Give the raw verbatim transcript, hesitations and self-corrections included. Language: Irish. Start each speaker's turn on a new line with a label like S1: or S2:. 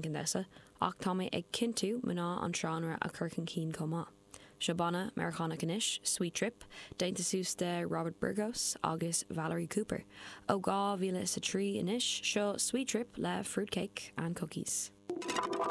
S1: gandesa, ach tá mé ag cinú mná an tránra a churcan cín comá. Shabana Americana Ganesh, Sweet Trip, Dainta Susta Robert Burgos, agus Valerie Cooper. Ó gá bhíle sa trí inis, seo Sweet Trip le fruitcake and cookies.